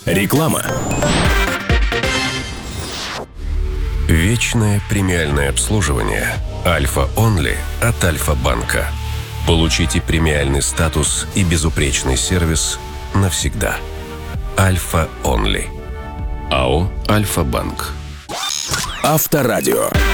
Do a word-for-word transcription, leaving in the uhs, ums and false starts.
Реклама. Вечное премиальное обслуживание Альфа Онли от Альфа-банка. Получите премиальный статус и безупречный сервис навсегда. Альфа Онли. АО Альфа-банк. Авторадио.